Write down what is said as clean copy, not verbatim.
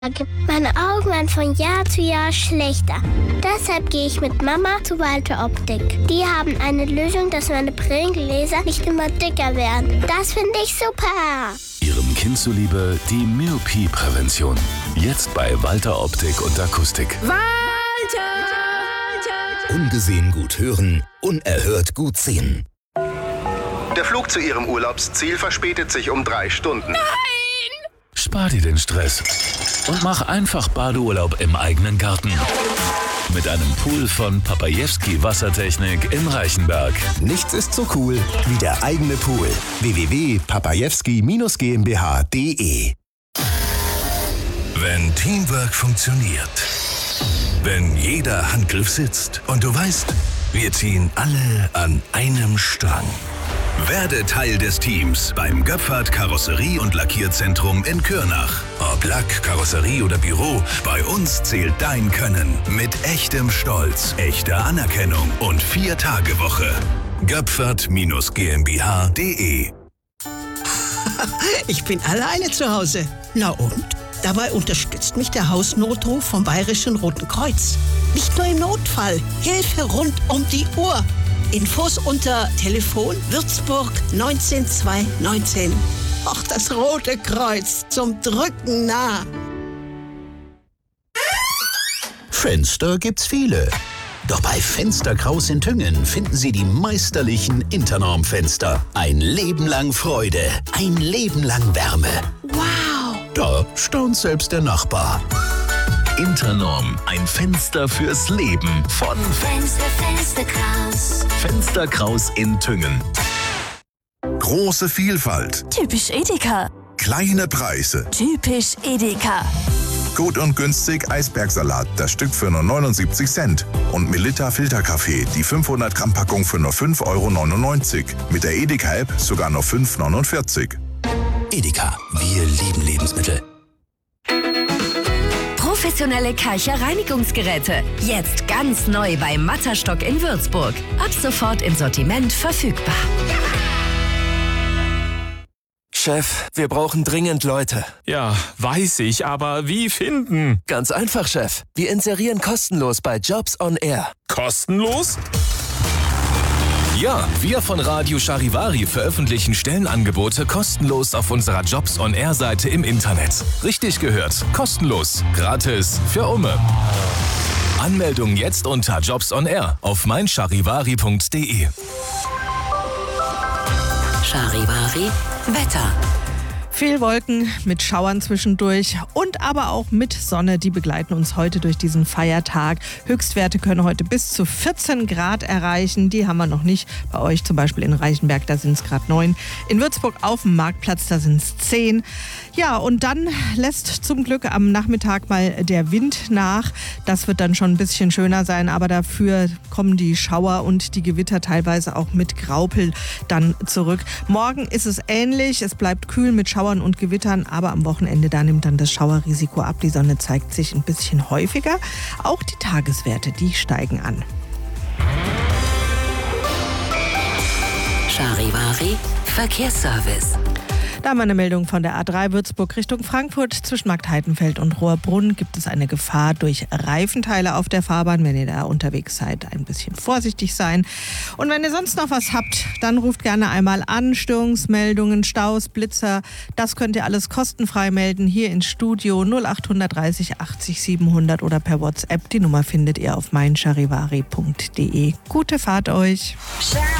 Meine Augen werden von Jahr zu Jahr schlechter. Deshalb gehe ich mit Mama zu Walter Optik. Die haben eine Lösung, dass meine Brillengläser nicht immer dicker werden. Das finde ich super. Ihrem Kind zuliebe die Myopie-Prävention. Jetzt bei Walter Optik und Akustik. Walter! Ungesehen gut hören, unerhört gut sehen. Der Flug zu Ihrem Urlaubsziel verspätet sich um 3 Stunden. Nein! Spar dir den Stress und mach einfach Badeurlaub im eigenen Garten. Mit einem Pool von Papajewski Wassertechnik in Reichenberg. Nichts ist so cool wie der eigene Pool. www.papajewski-GmbH.de. Wenn Teamwork funktioniert, wenn jeder Handgriff sitzt und du weißt, wir ziehen alle an einem Strang. Werde Teil des Teams beim Göpfert Karosserie- und Lackierzentrum in Kürnach. Ob Lack, Karosserie oder Büro, bei uns zählt dein Können mit echtem Stolz, echter Anerkennung und 4-Tage-Woche. Göpfert-GmbH.de. Ich bin alleine zu Hause. Na und? Dabei unterstützt mich der Hausnotruf vom Bayerischen Roten Kreuz. Nicht nur im Notfall, Hilfe rund um die Uhr. Infos unter Telefon Würzburg 19219. Ach, das Rote Kreuz, zum Drücken nah. Fenster gibt's viele. Doch bei Fenster Kraus in Tüngen finden Sie die meisterlichen Internorm-Fenster. Ein Leben lang Freude, ein Leben lang Wärme. Wow! Da staunt selbst der Nachbar. Internorm, ein Fenster fürs Leben von Fenster Kraus. Fenster Kraus in Tüngen. Große Vielfalt, Typisch Edeka. kleine Preise. Typisch Edeka. Gut und günstig Eisbergsalat, das Stück für nur 79 Cent. Und Melitta Filterkaffee, die 500 Gramm Packung für nur 5,99 €. Mit der Edeka-App sogar nur 5,49 €. Edeka, wir lieben Lebensmittel. Professionelle Karcher-Reinigungsgeräte. Jetzt ganz neu bei Matterstock in Würzburg. Ab sofort im Sortiment verfügbar. Chef, wir brauchen dringend Leute. Ja, weiß ich, aber wie finden? Ganz einfach, Chef. Wir inserieren kostenlos bei Jobs on Air. Kostenlos? Ja, wir von Radio Charivari veröffentlichen Stellenangebote kostenlos auf unserer Jobs on Air Seite im Internet. Richtig gehört, kostenlos, gratis, für Umme. Anmeldung jetzt unter Jobs on Air auf meincharivari.de. Charivari Wetter. Viel Wolken mit Schauern zwischendurch und aber auch mit Sonne, die begleiten uns heute durch diesen Feiertag. Höchstwerte können heute bis zu 14 Grad erreichen. Die haben wir noch nicht. Bei euch zum Beispiel in Reichenberg, da sind es gerade 9. In Würzburg auf dem Marktplatz, da sind es 10. Ja, und dann lässt zum Glück am Nachmittag mal der Wind nach. Das wird dann schon ein bisschen schöner sein, aber dafür kommen die Schauer und die Gewitter teilweise auch mit Graupel dann zurück. Morgen ist es ähnlich. Es bleibt kühl mit Schauern und Gewittern, aber am Wochenende, da nimmt dann das Schauerrisiko ab. Die Sonne zeigt sich ein bisschen häufiger. Auch die Tageswerte, die steigen an. Charivari Verkehrsservice. Da haben wir eine Meldung von der A3 Würzburg Richtung Frankfurt. Zwischen Marktheidenfeld und Rohrbrunn gibt es eine Gefahr durch Reifenteile auf der Fahrbahn. Wenn ihr da unterwegs seid, ein bisschen vorsichtig sein. Und wenn ihr sonst noch was habt, dann ruft gerne einmal an. Störungsmeldungen, Staus, Blitzer, das könnt ihr alles kostenfrei melden. Hier ins Studio 0830 80 700 oder per WhatsApp. Die Nummer findet ihr auf meincharivari.de. Gute Fahrt euch.